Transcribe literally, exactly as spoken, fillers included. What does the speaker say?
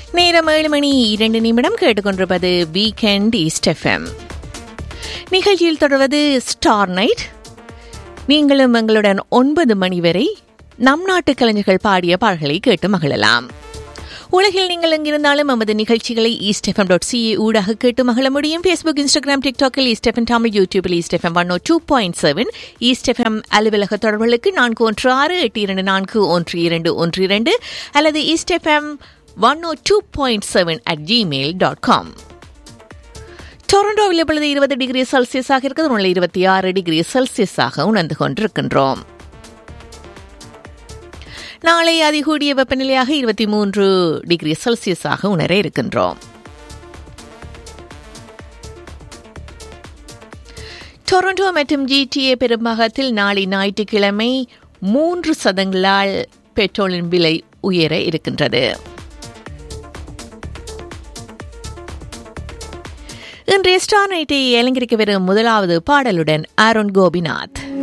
நேரம் ஏழு மணி இரண்டு நிமிடம் கேட்டுக்கொண்டிருப்பது வீக்கெண்ட் ஈஸ்ட் எஃப்எம் நிகழ்ச்சியில் தொடர்வது ஸ்டார் நைட். நீங்களும் எங்களுடன் ஒன்பது மணி வரை நம் நாட்டு கலைஞர்கள் பாடிய பாடல்களை கேட்டு மகிழலாம். உலகில் நீங்கள் எங்கிருந்தாலும் நமது நிகழ்ச்சிகளை ஈஸ்ட் எஃப்எம் டாட் சிஏ ஊடாக கேட்டு மகிழ முடியும். Facebook, Instagram, டிக்டாக்கில் east FM Tamil, யூடியூபில் ஈஸ்ட் எஃப்எம் ஒன் ஓ two point seven. East FM அலுவலக தொடர்புகளுக்கு நான்கு ஒன்று ஆறு எட்டு இரண்டு நான்கு ஒன்று இரண்டு ஒன்று இரண்டு அல்லது east FM one O two point seven at Gmail dot com. டொரண்டோவில் இப்பொழுது இருபது டிகிரி செல்சியஸாக இருக்கிறது. உள்ள இருபத்தி ஆறு டிகிரி செல்சியஸாக உணர்ந்து கொண்டிருக்கின்றோம். நாளை அதிகூடிய வெப்பநிலையாக இருபத்தி மூன்று டிகிரி செல்சியஸாக உணர இருக்கின்றோம். டொரண்டோ மற்றும் ஜிடிஏ பெரும்பாகத்தில் நாளை ஞாயிற்றுக்கிழமை மூன்று சதங்களால் பெட்ரோலின் விலை உயர இருக்கின்றது. இன்றைய ஸ்டார் நைட்டை அலங்கரிக்க வரும் முதலாவது பாடலுடன் ஆரோன் கோபிநாத்.